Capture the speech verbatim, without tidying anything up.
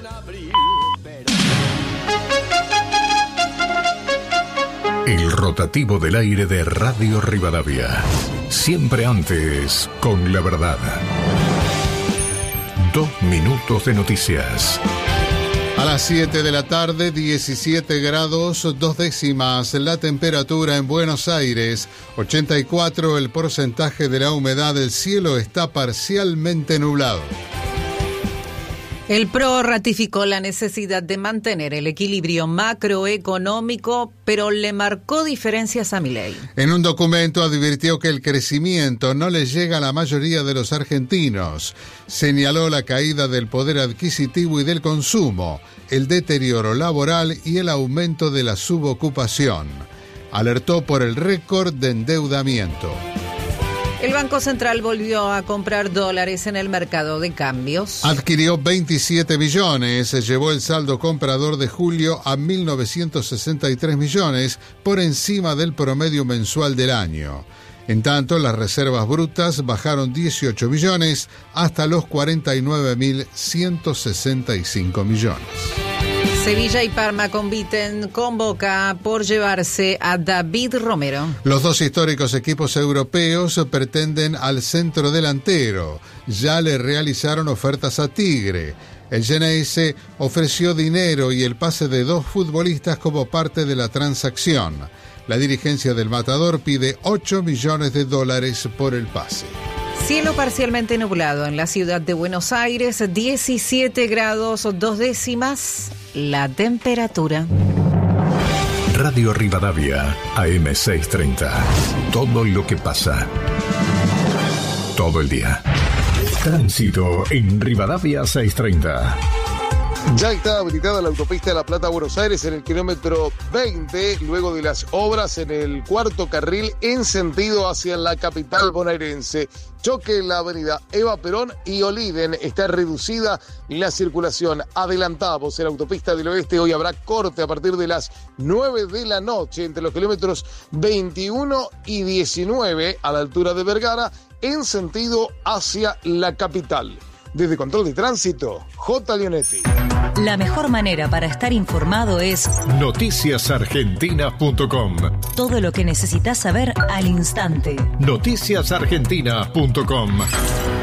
El rotativo del aire de Radio Rivadavia. Siempre antes, con la verdad. Dos minutos de noticias. A las siete de la tarde, diecisiete grados, dos décimas la temperatura en Buenos Aires, ochenta y cuatro el porcentaje de la humedad, el cielo está parcialmente nublado. El P R O ratificó la necesidad de mantener el equilibrio macroeconómico, pero le marcó diferencias a Milei. En un documento advirtió que el crecimiento no le llega a la mayoría de los argentinos. Señaló la caída del poder adquisitivo y del consumo, el deterioro laboral y el aumento de la subocupación. Alertó por el récord de endeudamiento. El Banco Central volvió a comprar dólares en el mercado de cambios. Adquirió veintisiete millones, llevó el saldo comprador de julio a mil novecientos sesenta y tres millones, por encima del promedio mensual del año. En tanto, las reservas brutas bajaron dieciocho millones hasta los cuarenta y nueve mil ciento sesenta y cinco millones. Sevilla y Parma compiten con Boca por llevarse a David Romero. Los dos históricos equipos europeos pretenden al centro delantero. Ya le realizaron ofertas a Tigre. El Geneise ofreció dinero y el pase de dos futbolistas como parte de la transacción. La dirigencia del Matador pide ocho millones de dólares por el pase. Cielo parcialmente nublado en la ciudad de Buenos Aires, diecisiete grados, dos décimas la temperatura. Radio Rivadavia, A M seiscientos treinta. Todo lo que pasa. Todo el día. Tránsito en Rivadavia seiscientos treinta. Ya está habilitada la autopista de La Plata-Buenos Aires en el kilómetro veinte, luego de las obras en el cuarto carril en sentido hacia la capital bonaerense. Choque en la avenida Eva Perón y Oliden, está reducida la circulación. Adelantamos en la autopista del oeste, hoy habrá corte a partir de las nueve de la noche entre los kilómetros veintiuno y diecinueve a la altura de Vergara en sentido hacia la capital. Desde Control de Tránsito, J. Leonetti. La mejor manera para estar informado es noticias argentinas punto com. Todo lo que necesitas saber al instante. noticias argentinas punto com.